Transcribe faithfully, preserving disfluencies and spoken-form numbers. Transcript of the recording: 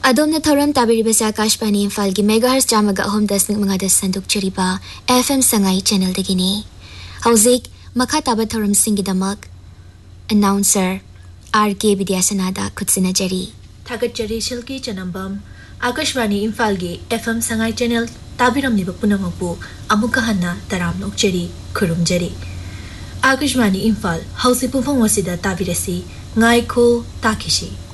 अदोमने थौरम ताबिरिबसा आकाशवाणी इम्फाल की मेगाहर्ट्ज चामगा अहम दशमिक मंगा संदुक चरिबा एफएम संगाई चैनल दगिनी हौजिक मखा ताबा थौरम सिंगिदमक अनाउंसर आर के विद्यासनादा खुदसिनाजरी थागतचरी शिल्की चनम्बम आकाशवाणी इम्फाल की एफएम संगाई चैनल ताबिरमनिब पुनमकपु अमुका हन्ना तराम नोकचरी खुरुमजरी आकाशवाणी इम्फाल हौसि पुफों वसिदा ताबिरसी ngaiko takishi